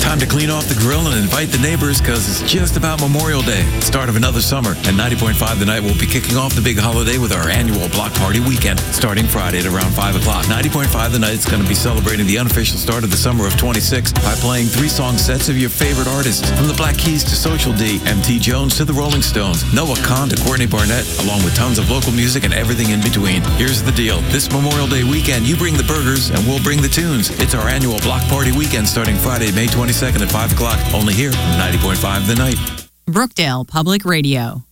Time to clean off the grill and invite the neighbors because it's just about Memorial Day, start of another summer. And 90.5 The Night will be kicking off the big holiday with our annual Block Party Weekend, starting Friday at around 5 o'clock. 90.5 The Night is going to be celebrating the unofficial start of the summer of 26 by playing 3-song sets of your favorite artists, from the Black Keys to Social D, MT Jones to the Rolling Stones, Noah Kahan to Courtney Barnett, along with tons of local music and everything in between. Here's the deal. This Memorial Day weekend, you bring the burgers and we'll bring the tunes. It's our annual Block Party Weekend starting Friday, May 22nd at 5 o'clock, only here on 90.5 The Night. Brookdale Public Radio.